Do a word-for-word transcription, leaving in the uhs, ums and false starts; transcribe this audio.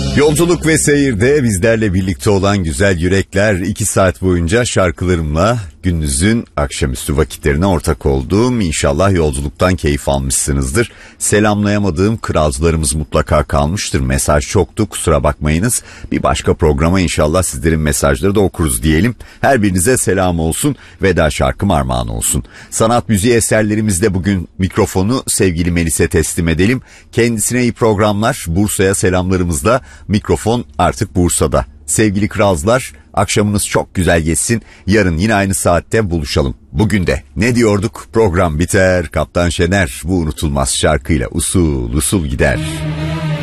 Yolculuk ve seyirde bizlerle birlikte olan güzel yürekler, iki saat boyunca şarkılarımla gündüzün akşamüstü vakitlerine ortak olduğum, İnşallah yolculuktan keyif almışsınızdır. Selamlayamadığım kralcılarımız mutlaka kalmıştır. Mesaj çoktu, kusura bakmayınız. Bir başka programa inşallah sizlerin mesajları da okuruz diyelim. Her birinize selam olsun, veda şarkım armağan olsun. Sanat müziği eserlerimizde bugün mikrofonu sevgili Melis'e teslim edelim. Kendisine iyi programlar, Bursa'ya selamlarımızla. Mikrofon artık Bursa'da. Sevgili kralcılar, akşamınız çok güzel geçsin. Yarın yine aynı saatte buluşalım. Bugün de ne diyorduk? Program biter, Kaptan Şener bu unutulmaz şarkıyla usul usul gider.